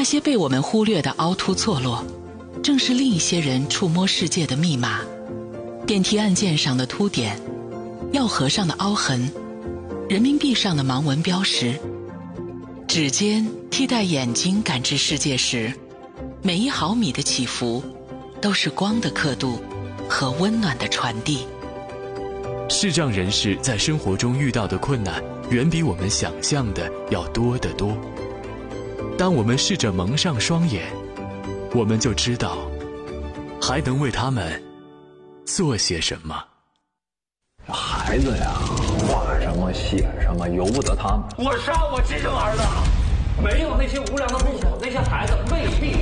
些被我们忽略的凹凸错落，正是另一些人触摸世界的密码。电梯按键上的凸点，药盒上的凹痕，人民币上的盲文标识。指尖替代眼睛感知世界时，每1毫米的起伏都是光的刻度和温暖的传递。 视障人士在生活中遇到的困难远比我们想象的要多得多。当我们试着蒙上双眼，我们就知道还能为他们做些什么。 孩子呀，画什么写什么由不得他们。 我杀我亲生儿子，没有那些无良的父母，那些孩子未必